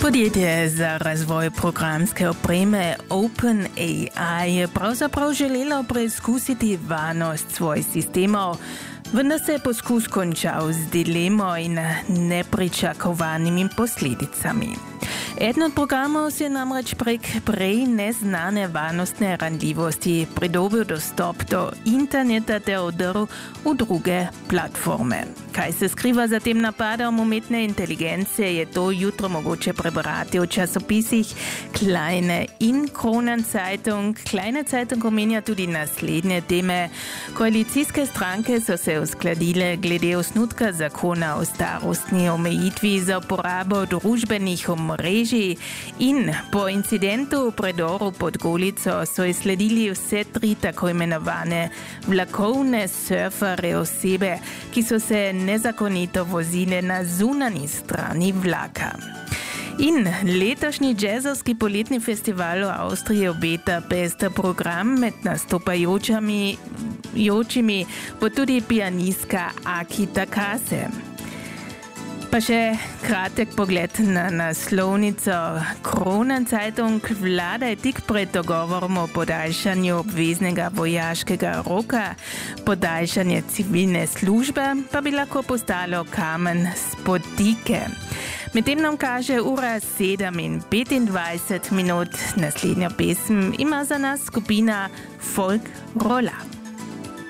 Podjetje za razvoj programske opreme OpenAI pravzaprav želelo preizkusiti varnost svojih sistemov, vendar se je poskus končal z dilemo in nepričakovanimi posledicami. Eden od programov se je namreč prek prej neznane varnostne ranljivosti pridobil dostop do interneta ter vdrl v druge platforme. Kaj se skriva za tem napadom umetne inteligence, je to jutro mogoče prebrati v časopisih Kleine in Kronenzeitung. Kleine Zeitung omenja tudi naslednje teme. Koalicijske stranke so se uskladile glede osnutka zakona o starostni omejitvi za uporabo družbenih omrežij in po incidentu v predoru pod Golico so izsledili vse tri tako imenovane vlakovne surfere osebe, ki so se nezakonito vozile na zunanji strani vlaka. In letošnji džezovski poletni festival v Avstriji obeta pester program, med nastopajočimi bo tudi pianistka Aki Takase. Pa še kratek pogled na naslovnico Kronenzeitung. Vlada je tik pred dogovorom o podaljšanju obveznega vojaškega roka. Podaljšanje civilne službe pa bi lahko postalo kamen spotike. Medtem nam kaže ura 7:25. Naslednjo pesem ima za nas skupina Folk Rolla.